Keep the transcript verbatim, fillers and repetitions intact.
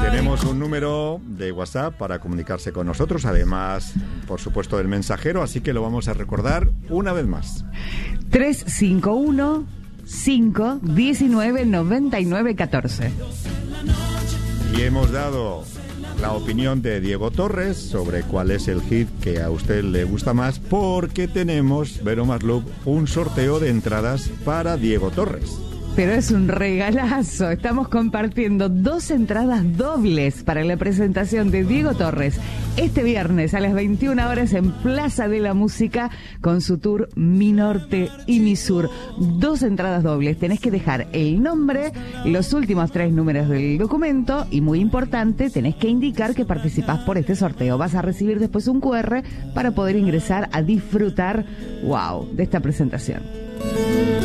Tenemos un número de WhatsApp para comunicarse con nosotros, además, por supuesto, del mensajero, así que lo vamos a recordar una vez más. tres cinco uno, cinco uno nueve, nueve nueve uno cuatro. Y hemos dado la opinión de Diego Torres sobre cuál es el hit que a usted le gusta más, porque tenemos, Vero Maslub, un sorteo de entradas para Diego Torres. Pero es un regalazo. Estamos compartiendo dos entradas dobles para la presentación de Diego Torres este viernes a las veintiuna horas en Plaza de la Música con su tour Mi Norte y Mi Sur. Dos entradas dobles. Tenés que dejar el nombre, los últimos tres números del documento y, muy importante, tenés que indicar que participás por este sorteo. Vas a recibir después un cu erre para poder ingresar a disfrutar, wow, de esta presentación.